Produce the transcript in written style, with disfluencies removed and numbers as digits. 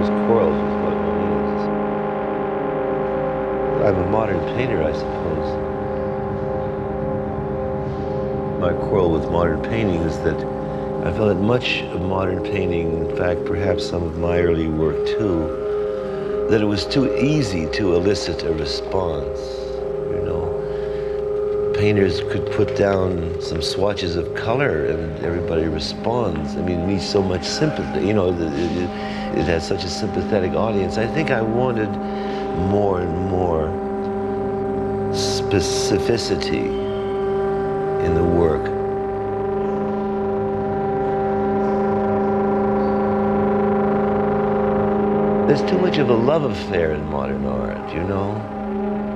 those quarrels with what one is. I'm a modern painter, I suppose. My quarrel with modern painting is that I felt that much of modern painting, in fact, perhaps some of my early work too, that it was too easy to elicit a response, you know. Painters could put down some swatches of color and everybody responds. I mean, it needs so much sympathy, you know, it has such a sympathetic audience. I think I wanted more and more specificity in the work. There's too much of a love affair in modern art, you know?